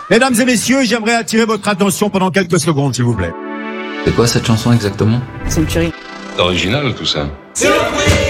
Mesdames et messieurs, j'aimerais attirer votre attention pendant quelques secondes, s'il vous plaît. C'est quoi cette chanson exactement? C'est une tuerie. Original tout ça. Surprise!